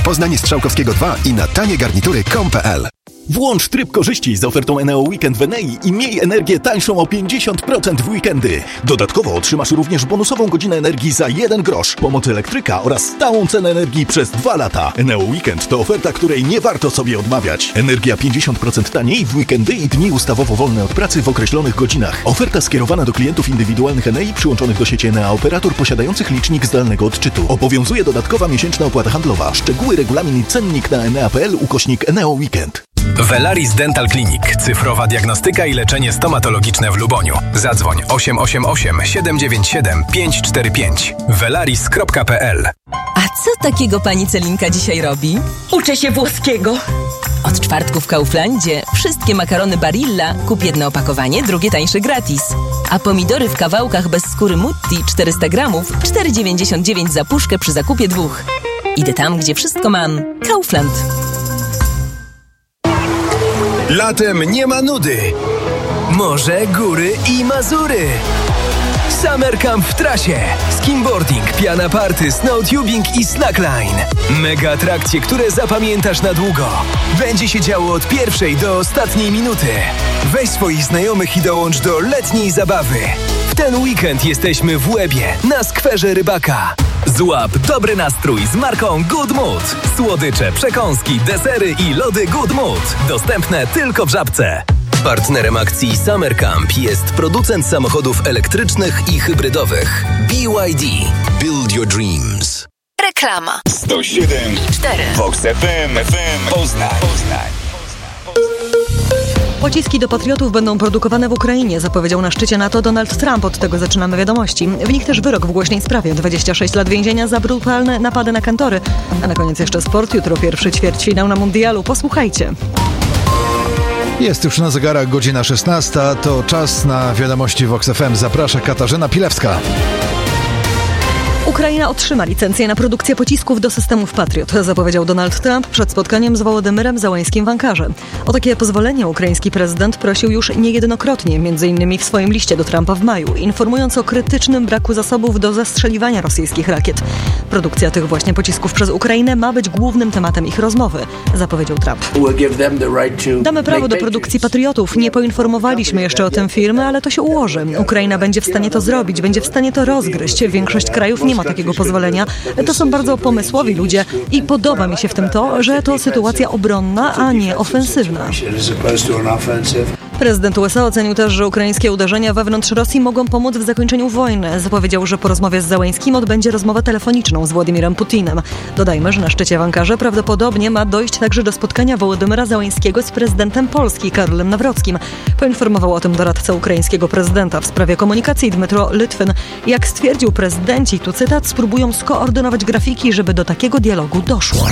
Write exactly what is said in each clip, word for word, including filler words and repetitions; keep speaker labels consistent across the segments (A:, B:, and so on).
A: Poznań, Strzałkowskiego dwa i na tanie garnitury kropka com kropka p l.
B: Włącz tryb korzyści z ofertą Eneo Weekend w Enei i miej energię tańszą o pięćdziesiąt procent w weekendy. Dodatkowo otrzymasz również bonusową godzinę energii za jeden grosz, pomoc elektryka oraz stałą cenę energii przez dwa lata. Eneo Weekend to oferta, której nie warto sobie odmawiać. Energia pięćdziesiąt procent taniej w weekendy i dni ustawowo wolne od pracy w określonych godzinach. Oferta skierowana do klientów indywidualnych Enei przyłączonych do sieci Enea operator posiadających licznik zdalnego odczytu. Obowiązuje dodatkowa miesięczna opłata handlowa. Szczegóły, regulamin i cennik na enea kropka p l ukośnik Eneo Weekend.
C: Velaris Dental Clinic. Cyfrowa diagnostyka i leczenie stomatologiczne w Luboniu. Zadzwoń osiem osiem osiem, siedem dziewięć siedem, pięć cztery pięć. velaris kropka p l.
D: A co takiego pani Celinka dzisiaj robi?
E: Uczę się włoskiego.
D: Od czwartku w Kauflandzie wszystkie makarony Barilla kup jedno opakowanie, drugie tańsze gratis. A pomidory w kawałkach bez skóry Mutti czterysta gramów, cztery dziewięćdziesiąt dziewięć za puszkę przy zakupie dwóch. Idę tam, gdzie wszystko mam. Kaufland.
C: Latem nie ma nudy. Morze, góry i Mazury. Summer Camp w trasie. Skimboarding, piana party, snowtubing i slackline. Mega atrakcje, które zapamiętasz na długo. Będzie się działo od pierwszej do ostatniej minuty. Weź swoich znajomych i dołącz do letniej zabawy. W ten weekend jesteśmy w Łebie, na skwerze Rybaka. Złap dobry nastrój z marką Good Mood. Słodycze, przekąski, desery i lody Good Mood. Dostępne tylko w Żabce. Partnerem akcji Summer Camp jest producent samochodów elektrycznych i hybrydowych B Y D. Build your dreams.
F: Reklama.
G: sto siedem
F: cztery.
G: Vox F M, F M Poznań. Poznań.
H: Pociski do patriotów będą produkowane w Ukrainie, zapowiedział na szczycie NATO Donald Trump. Od tego zaczynamy wiadomości. W nich też wyrok w głośnej sprawie. dwadzieścia sześć lat więzienia za brutalne napady na kantory. A na koniec jeszcze sport. Jutro pierwszy ćwierćfinał na mundialu. Posłuchajcie.
I: Jest już na zegarach godzina szesnasta. To czas na wiadomości Vox F M. Zaprasza Katarzyna Pilewska.
H: Ukraina otrzyma licencję na produkcję pocisków do systemów Patriot, zapowiedział Donald Trump przed spotkaniem z Wołodymyrem Zełańskim w Ankarze. O takie pozwolenie ukraiński prezydent prosił już niejednokrotnie, między innymi w swoim liście do Trumpa w maju, informując o krytycznym braku zasobów do zestrzeliwania rosyjskich rakiet. Produkcja tych właśnie pocisków przez Ukrainę ma być głównym tematem ich rozmowy, zapowiedział Trump. Damy prawo do produkcji patriotów. Nie poinformowaliśmy jeszcze o tym firmy, ale to się ułoży. Ukraina będzie w stanie to zrobić, będzie w stanie to rozgryźć. Większość krajów nie ma takiego pozwolenia. To są bardzo pomysłowi ludzie i podoba mi się w tym to, że to sytuacja obronna, a nie ofensywna. Prezydent U S A ocenił też, że ukraińskie uderzenia wewnątrz Rosji mogą pomóc w zakończeniu wojny. Zapowiedział, że po rozmowie z Zełańskim odbędzie rozmowę telefoniczną z Władimirem Putinem. Dodajmy, że na szczycie w Ankarze prawdopodobnie ma dojść także do spotkania Wołodymyra Zełańskiego z prezydentem Polski Karolem Nawrockim. Poinformował o tym doradca ukraińskiego prezydenta w sprawie komunikacji Dmytro Litwin. Jak stwierdził prezydent, i tu cytat, spróbują skoordynować grafiki, żeby do takiego dialogu doszło.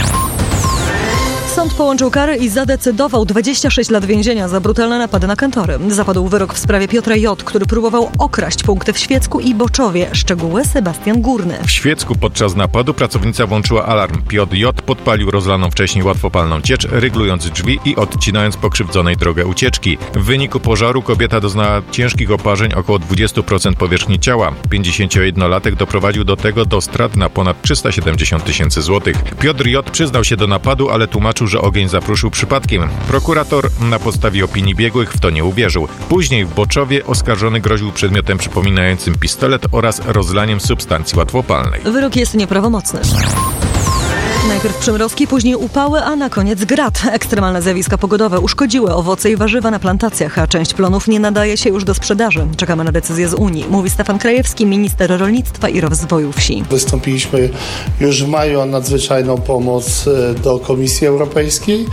H: Sąd połączył kary i zadecydował dwadzieścia sześć lat więzienia za brutalne napady na kantory. Zapadł wyrok w sprawie Piotra J., który próbował okraść punkty w Świecku i Boczowie. Szczegóły Sebastian Górny.
J: W Świecku podczas napadu pracownica włączyła alarm. Piotr J. podpalił rozlaną wcześniej łatwopalną ciecz, ryglując drzwi i odcinając pokrzywdzonej drogę ucieczki. W wyniku pożaru kobieta doznała ciężkich oparzeń, około dwadzieścia procent powierzchni ciała. pięćdziesięciojednolatek doprowadził do tego do strat na ponad trzysta siedemdziesiąt tysięcy złotych. Piotr J. przyznał się do napadu, ale tłumaczył, że ogień zapruszył przypadkiem. Prokurator na podstawie opinii biegłych w to nie uwierzył. Później w Boczowie oskarżony groził przedmiotem przypominającym pistolet oraz rozlaniem substancji łatwopalnej.
H: Wyrok jest nieprawomocny. Najpierw przymrozki, później upały, a na koniec grad. Ekstremalne zjawiska pogodowe uszkodziły owoce i warzywa na plantacjach, a część plonów nie nadaje się już do sprzedaży. Czekamy na decyzję z Unii, mówi Stefan Krajewski, minister rolnictwa i rozwoju wsi.
K: Wystąpiliśmy już w maju o nadzwyczajną pomoc do Komisji Europejskiej.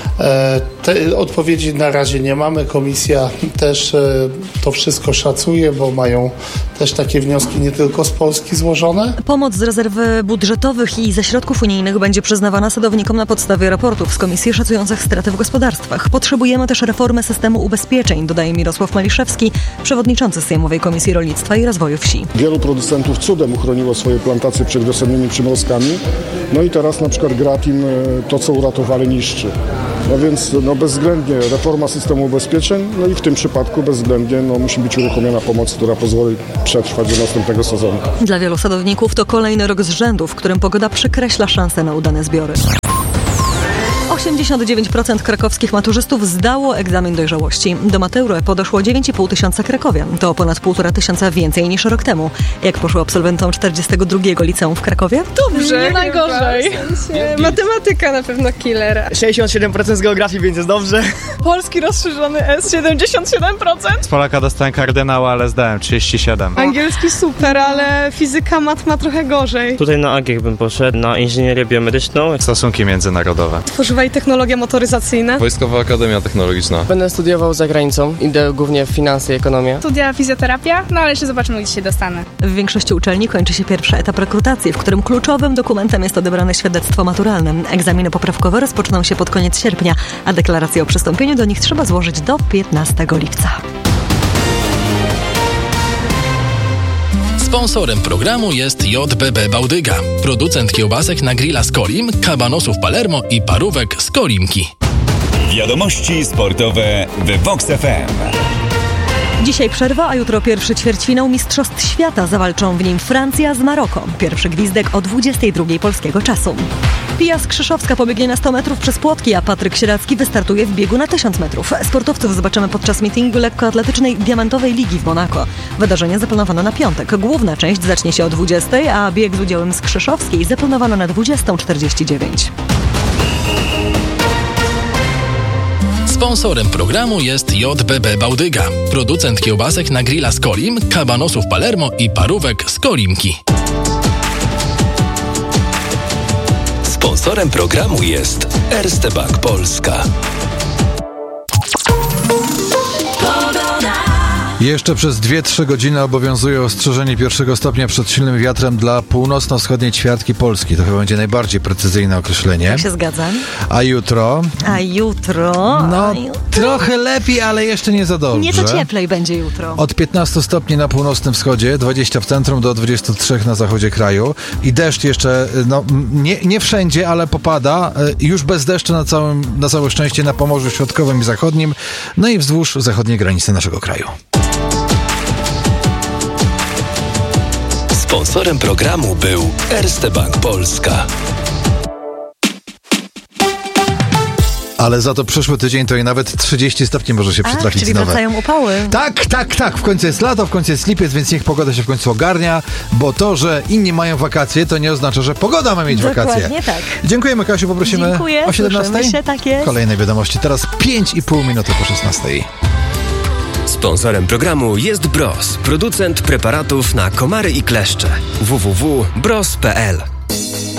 K: Te odpowiedzi na razie nie mamy. Komisja też to wszystko szacuje, bo mają też takie wnioski nie tylko z Polski złożone.
H: Pomoc z rezerwy budżetowych i ze środków unijnych będzie przyznawana sadownikom na podstawie raportów z Komisji szacujących straty w gospodarstwach. Potrzebujemy też reformy systemu ubezpieczeń, dodaje Mirosław Maliszewski, przewodniczący Sejmowej Komisji Rolnictwa i Rozwoju Wsi.
L: Wielu producentów cudem uchroniło swoje plantacje przed wiosennymi przymrozkami. No i teraz na przykład grat im to, co uratowali, niszczy. No więc no bezwzględnie reforma systemu ubezpieczeń, no i w tym przypadku bezwzględnie no, musi być uruchomiona pomoc, która pozwoli przetrwać do następnego sezonu.
H: Dla wielu sadowników to kolejny rok z rzędu, w którym pogoda przekreśla szanse na udane zbiory. osiemdziesiąt dziewięć procent krakowskich maturzystów zdało egzamin dojrzałości. Do matury podeszło dziewięć i pół tysiąca krakowian. To ponad półtora tysiąca więcej niż rok temu. Jak poszło absolwentom czterdziestego drugiego liceum w Krakowie?
E: Dobrze, nie najgorzej. W sensie matematyka na pewno killer.
F: sześćdziesiąt siedem procent z geografii, więc jest dobrze.
E: Polski rozszerzony S, siedemdziesiąt siedem procent.
M: Z Polaka dostałem kardynała, ale zdałem trzydzieści siedem.
E: Angielski super, ale fizyka, mat ma trochę gorzej.
N: Tutaj na A G I bym poszedł, na inżynierię biomedyczną.
M: Stosunki międzynarodowe.
E: Tworzywa i technologia motoryzacyjna.
O: Wojskowa Akademia Technologiczna.
F: Będę studiował za granicą, idę głównie w finanse i ekonomię.
P: Studia fizjoterapia, no ale jeszcze zobaczymy, gdzie się dostanę.
H: W większości uczelni kończy się pierwszy etap rekrutacji, w którym kluczowym dokumentem jest odebrane świadectwo maturalne. Egzaminy poprawkowe rozpoczną się pod koniec sierpnia, a deklarację o przystąpieniu do nich trzeba złożyć do piętnastego lipca.
Q: Sponsorem programu jest J B B Bałdyga, producent kiełbasek na grilla z Kolim, kabanosów Palermo i parówek z Kolimki.
G: Wiadomości sportowe w Vox F M.
H: Dzisiaj przerwa, a jutro pierwszy ćwierćfinał Mistrzostw Świata. Zawalczą w nim Francja z Maroko. Pierwszy gwizdek o dwudziestej drugiej polskiego czasu. Pia Skrzyszowska pobiegnie na sto metrów przez płotki, a Patryk Sieracki wystartuje w biegu na tysiąc metrów. Sportowców zobaczymy podczas meetingu lekkoatletycznej Diamentowej Ligi w Monako. Wydarzenie zaplanowano na piątek. Główna część zacznie się o dwudziestej, a bieg z udziałem Skrzyszowskiej zaplanowano na dwudziestą czterdzieści dziewięć.
Q: Sponsorem programu jest J B B Bałdyga, producent kiełbasek na grilla z Kolim, kabanosów Palermo i parówek z Kolimki.
C: Sponsorem programu jest Erste Bank Polska.
I: Jeszcze przez dwie trzy godziny obowiązuje ostrzeżenie pierwszego stopnia przed silnym wiatrem dla północno-wschodniej ćwiartki Polski. To chyba będzie najbardziej precyzyjne określenie.
H: Tak się zgadzam.
I: A jutro?
H: A jutro?
I: No,
H: a jutro.
I: trochę lepiej, ale jeszcze nie za dobrze.
H: Nieco cieplej będzie jutro.
I: Od piętnastu stopni na północnym wschodzie, dwadzieścia w centrum do dwudziestu trzech na zachodzie kraju. I deszcz jeszcze, no nie, nie wszędzie, ale popada. Już bez deszczu na, całym, na całe szczęście na Pomorzu Środkowym i Zachodnim, no i wzdłuż zachodniej granicy naszego kraju.
C: Sponsorem programu był Erste Bank Polska.
I: Ale za to przyszły tydzień to i nawet trzydzieści stopni może się przytrafić
H: A, czyli
I: znowu.
H: wracają upały.
I: Tak, tak, tak. W końcu jest lato, w końcu jest lipiec, więc niech pogoda się w końcu ogarnia, bo to, że inni mają wakacje, to nie oznacza, że pogoda ma mieć
H: Dokładnie
I: wakacje.
H: Dokładnie tak.
I: Dziękujemy, Kasiu, poprosimy
H: Dziękuję,
I: o siedemnastej.
H: Się, tak jest.
I: Kolejne wiadomości. Teraz pięć i pół minuty po szesnastej.
C: Sponsorem programu jest Bros, producent preparatów na komary i kleszcze. w w w kropka bros kropka p l